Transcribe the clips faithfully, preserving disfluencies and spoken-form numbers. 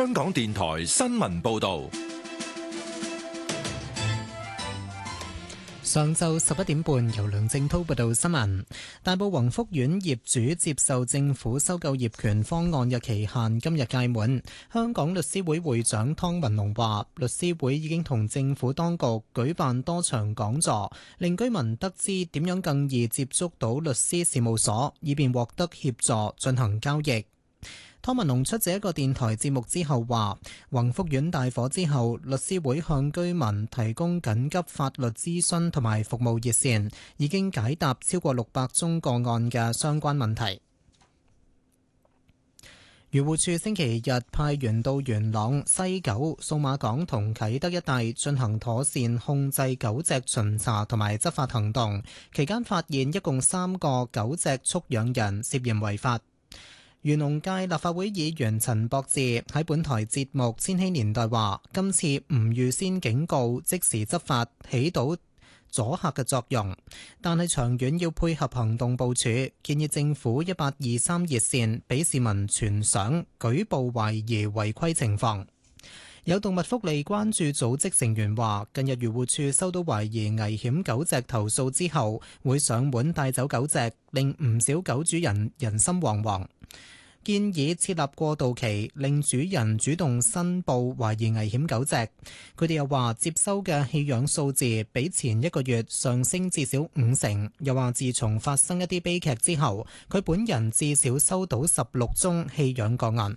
香港電台新聞報道。 上晝十一點半，由梁正濤報道新聞。大埔宏福苑業主接受政府收購業權方案嘅期限今日屆滿。香港律師會會長湯文龍話，律師會已經同政府當局舉辦多場講座，令居民得知點樣更易接觸到律師事務所，以便獲得協助進行交易。湯文龍出席一個電台節目之後話，宏福苑大火之後，律師會向居民提供緊急法律諮詢同埋服務熱線，已經解答超過六百宗個案嘅相關問題。漁護署星期日派員到元朗、西九、數碼港同啟德一帶進行妥善控制狗隻巡查同埋執法行動，期間發現一共三個狗隻畜養人涉嫌違法。漁農界立法會議員陳博志喺本台節目《千禧年代》話，今次唔預先警告，即時執法，起到阻嚇嘅作用，但係長遠要配合行動部署，建議政府一八二三熱線俾市民傳相舉報懷疑違規情況。有動物福利關注組織成員話，近日漁護署收到懷疑危險狗隻投訴之後，會上門帶走狗隻，令唔少狗主人人心惶惶。建議設立過渡期，令主人主動申報懷疑危險狗隻。佢哋又話，接收嘅棄養數字比前一個月上升至少五成。又話，自從發生一啲悲劇之後，佢本人至少收到十六宗棄養個案。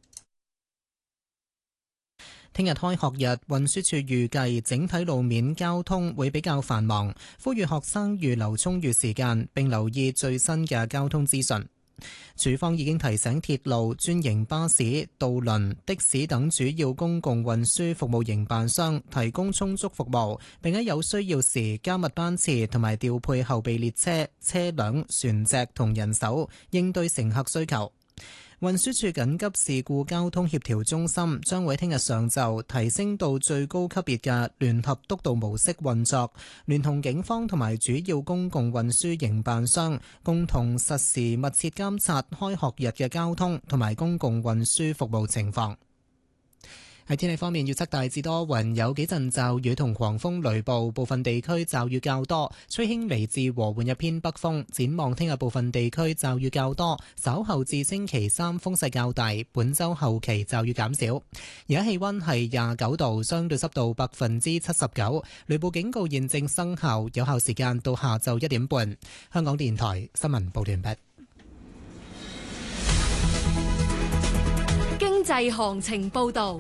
聽日開學日，運輸署預計整體路面交通會比較繁忙，呼籲學生預留充裕時間，並留意最新嘅交通資訊。署方已經提醒鐵路、專營巴士、渡輪、的士等主要公共運輸服務營辦商提供充足服務，並喺有需要時加密班次同埋調配後備列車、車輛、船隻同人手，應對乘客需求。運輸署緊急事故交通協調中心將會聽日上晝提升到最高級別嘅聯合督導模式運作，聯同警方同埋主要公共運輸營辦商共同實時密切監察開學日嘅交通同埋公共運輸服務情況。喺天氣方面，預測大致多雲，有幾陣驟雨同狂風雷暴，部分地區驟雨較多，吹輕微至和緩一偏北風。展望聽日部分地區驟雨較多，稍後至星期三風勢較大，本週後期驟雨減少。而家氣溫係廿九度，相對濕度百分之七十九，雷暴警告現正生效，有效時間到下晝一點半。香港電台新聞報完畢。 經濟行情報道。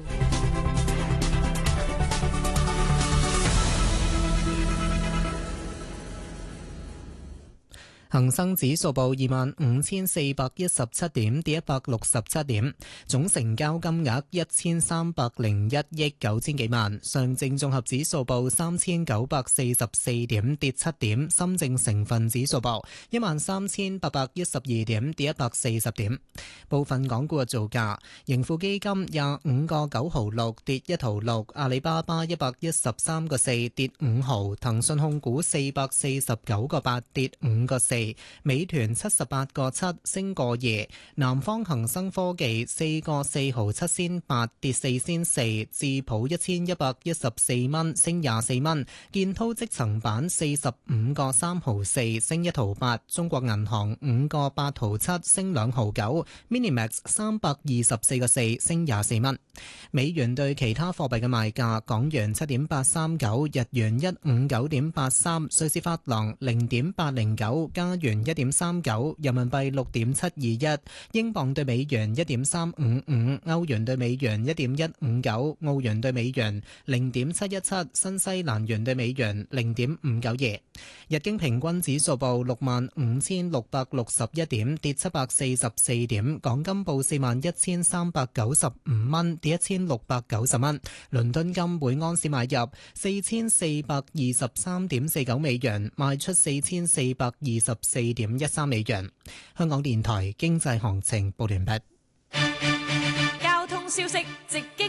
恒生指數報二萬五千四百一十七點，跌一百六十七點，總成交金額一千三百零一億九千幾萬。上證綜合指數報三千九百四十四點，跌七點。深證成分指數報一萬三千八百一十二點，跌一百四十點。部分港股嘅造價：盈富基金廿五個九毫六，跌一毫六；阿里巴巴一百一十三個四，跌五毫；騰訊控股四百四十九個八，跌五個四。美團七十八個七，升個二；南方恒生科技四個四毫七仙八，跌四仙四；智普一千一百一十四蚊，升廿四蚊；建滔積層板四十五個三毫四，升一毫八；中國銀行五個八毫七，升兩毫九；Minimax 三百二十四個四，升廿四蚊。美元對其他貨幣嘅賣價：港元七點八三九，日元一五九點八三，瑞士法郎零點八零九，加元一點三九，人民幣六點七二一，英鎊對美元一點三五五，歐元對美元一點一五九，澳元對美元零點七一七，新西蘭元對美元零點五九二。日經平均指數報六萬五千六百六十一點，跌七百四十四點。港金報四萬一千三百九十五蚊，跌一千六百九十蚊。倫敦金每安士買入四千四百二十三點四九美元，賣出四千四百二十四點一三美元。香港電台經濟行情報完畢。 交通消息直擊